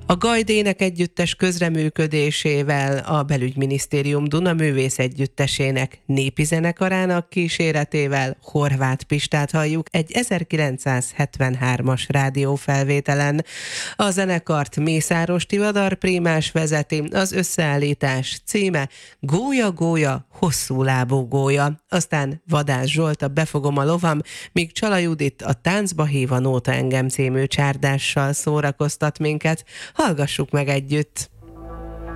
A Gajdének együttes közreműködésével a Belügyminisztérium Duna Művész Együttesének népi zenekarának kíséretével Horváth Pistát halljuk egy 1973-as rádiófelvételen. A zenekart Mészáros Tivadar Prímás vezeti, az összeállítás címe Gólya, gólya, hosszú lábú gólya. Aztán Vadász Zsolt a Befogom a lovam, míg Csala Judit a Táncba hív a nóta engem című csárdással szórakoztat minket. Hallgassuk meg együtt!